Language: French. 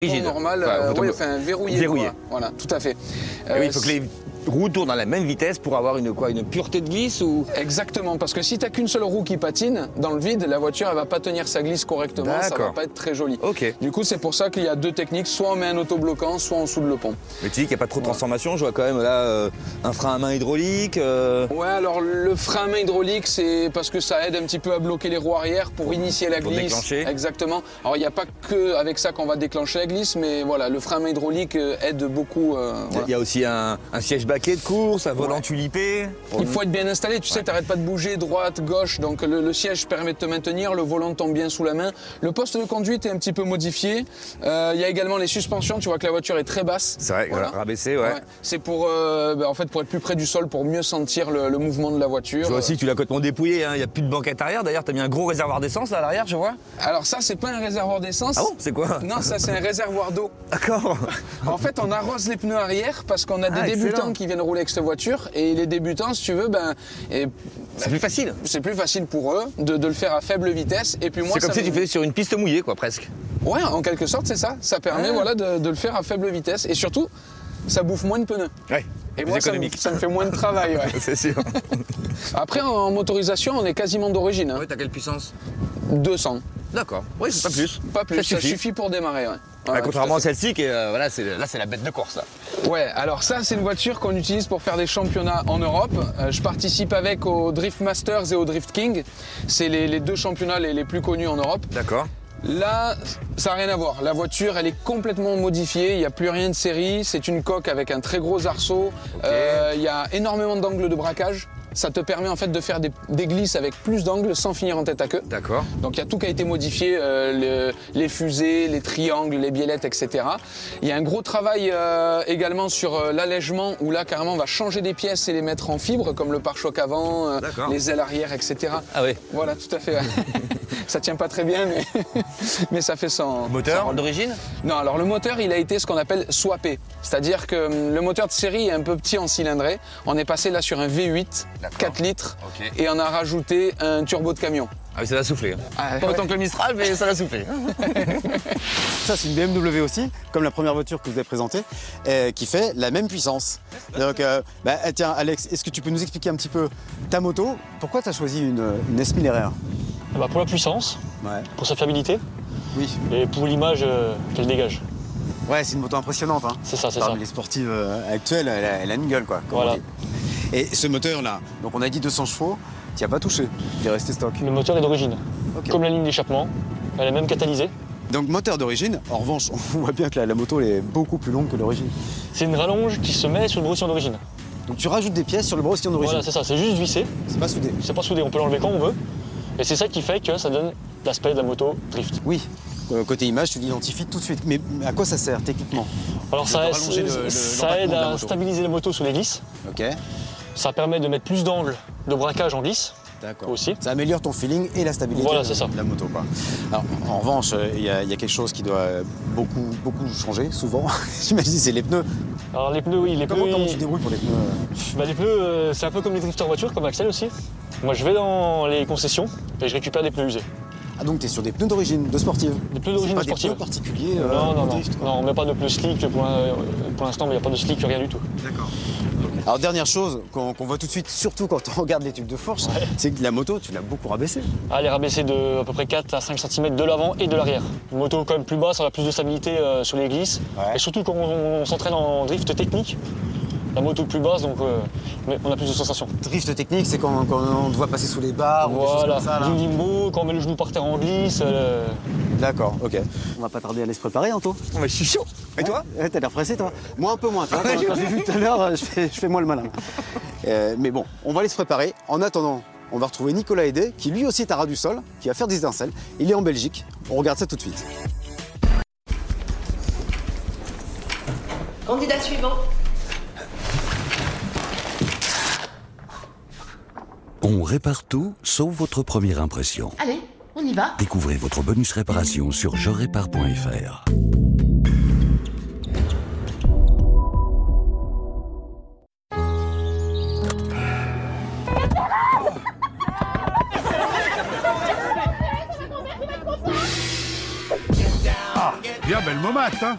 Rigide. Normal, verrouillé. Verrouillé. Voilà, tout à fait. Oui, il faut que les roues tournent à la même vitesse pour avoir une pureté de glisse ou... Exactement, parce que si tu n'as qu'une seule roue qui patine, dans le vide, la voiture elle va pas tenir sa glisse correctement, ça va pas être très joli. Ok. Du coup, c'est pour ça qu'il y a deux techniques, soit on met un autobloquant, soit on soude le pont. Mais tu dis qu'il n'y a pas trop de transformation, je vois quand même là un frein à main hydraulique. Ouais, alors le frein à main hydraulique, c'est parce que ça aide un petit peu à bloquer les roues arrière pour initier la glisse. Déclencher. Exactement. Alors il n'y a pas que avec ça qu'on va déclencher la glisse, mais voilà, le frein à main hydraulique aide beaucoup. Il y a aussi un siège baquet de course, un volant tulipé. Il faut être bien installé, tu sais, tu n'arrêtes pas de bouger droite, gauche, donc le siège permet de te maintenir, le volant tombe bien sous la main. Le poste de conduite est un petit peu modifié. Il y a également les suspensions, tu vois que la voiture est très basse. C'est vrai, voilà. Rabaissé, ouais. C'est pour, en fait, pour être plus près du sol, pour mieux sentir le mouvement de la voiture. Je vois aussi que tu l'as complètement dépouillé, hein. Il n'y a plus de banquette arrière, d'ailleurs tu as mis un gros réservoir d'essence là à l'arrière, je vois. Alors ça, c'est pas un réservoir d'essence. Ah bon, c'est quoi? Non, ça c'est un réservoir d'eau. D'accord. En fait, on arrose les pneus arrière parce qu'on a des débutants qui viennent rouler avec cette voiture. Et les débutants, si tu veux, c'est plus facile. C'est plus facile pour eux de le faire à faible vitesse. Et puis moi, c'est comme si tu faisais sur une piste mouillée, quoi, presque. Ouais, en quelque sorte, c'est ça. Ça permet de le faire à faible vitesse. Et surtout, ça bouffe moins de pneus. Ouais. Et moi, ça me fait moins de travail. Ouais. C'est sûr. Après, en motorisation, on est quasiment d'origine. Hein. Ouais, t'as quelle puissance? 200. D'accord. Oui, c'est pas plus. Pas plus, ça suffit pour démarrer. Ouais. Ouais, contrairement à celle-ci, qui est, là c'est la bête de course. Là. Ouais, alors ça c'est une voiture qu'on utilise pour faire des championnats en Europe. Je participe avec au Drift Masters et au Drift King. C'est les deux championnats les plus connus en Europe. D'accord. Là, ça n'a rien à voir. La voiture, elle est complètement modifiée. Il n'y a plus rien de série. C'est une coque avec un très gros arceau. Il y a énormément d'angles de braquage. Ça te permet en fait de faire des glisses avec plus d'angles sans finir en tête à queue. D'accord. Donc il y a tout qui a été modifié, les fusées, les triangles, les biellettes, etc. Il y a un gros travail également sur l'allègement où là carrément on va changer des pièces et les mettre en fibre comme le pare-choc avant, les ailes arrière, etc. Ah oui. Voilà, tout à fait. Ça tient pas très bien, mais ça fait son... Moteur d'origine? Non, alors le moteur, il a été ce qu'on appelle swappé. C'est-à-dire que le moteur de série est un peu petit en cylindrée. On est passé là sur un V8, 4 litres, et on a rajouté un turbo de camion. Ah oui, ça va souffler. Pas autant que le Mistral, mais ça va souffler. Ça, c'est une BMW aussi, comme la première voiture que vous avez présentée, qui fait la même puissance. Donc, tiens, Alex, est-ce que tu peux nous expliquer un petit peu ta moto? Pourquoi tu as choisi une S1000 RR? Pour la puissance, pour sa fiabilité, et pour l'image qu'elle dégage. Ouais, c'est une moto impressionnante. Hein. C'est ça, c'est Parmi ça. les sportives actuelles, elle a une gueule, quoi. Voilà. Et ce moteur-là, donc on a dit 200 chevaux, tu n'y as pas touché, il est resté stock. Le moteur est d'origine, comme la ligne d'échappement, elle est même catalysée. Donc moteur d'origine, en revanche, on voit bien que la moto elle est beaucoup plus longue que l'origine. C'est une rallonge qui se met sur le brossillon d'origine. Donc tu rajoutes des pièces sur le brossillon d'origine. Voilà, c'est ça, c'est juste vissé. C'est pas soudé. C'est pas soudé, on peut l'enlever quand on veut. Et c'est ça qui fait que ça donne l'aspect de la moto drift. Oui, côté image, tu l'identifies tout de suite. Mais à quoi ça sert techniquement? Alors ça aide à stabiliser la moto sur les glisses. Ok. Ça permet de mettre plus d'angles de braquage en glisse. D'accord. Aussi. Ça améliore ton feeling et la stabilité de la moto, quoi. Alors, en revanche, il y a quelque chose qui doit beaucoup changer, souvent. J'imagine, c'est les pneus. Alors les pneus, oui. Comment tu débrouilles pour les pneus? Les pneus, c'est un peu comme les drifters voitures, comme Axel aussi. Moi, je vais dans les concessions et je récupère des pneus usés. Ah, donc tu es sur des pneus d'origine, de sportive? Des pneus d'origine de sportive. Des pneus particuliers non, drift, non, on met pas de pneus slick pour l'instant, mais il n'y a pas de slick, rien du tout. D'accord. Alors dernière chose qu'on voit tout de suite, surtout quand on regarde les tubes de force, c'est que la moto, tu l'as beaucoup rabaissée. Elle est rabaissée de à peu près 4 à 5 cm de l'avant et de l'arrière. Une moto quand même plus basse, on a plus de stabilité sur les glisses. Et surtout quand on s'entraîne en drift technique, la moto plus basse, donc on a plus de sensations. Drift technique, c'est quand on te voit passer sous les barres ou des choses comme ça. Du limbo, quand on met le genou par terre en glisse. D'accord, ok. On va pas tarder à aller se préparer, Anto. Je suis chaud. Et toi? T'as l'air pressé, toi? Moi, un peu moins. Quand j'ai vu tout à l'heure, je fais moi le malin. Mais bon, on va aller se préparer. En attendant, on va retrouver Nicolas Hédé, qui lui aussi est à ras du sol, qui va faire des étincelles. Il est en Belgique. On regarde ça tout de suite. Candidat suivant. On répare tout, sauf votre première impression. Allez, on y va. Découvrez votre bonus réparation sur jerépare.fr. Ah, bien belle moment. maths, hein.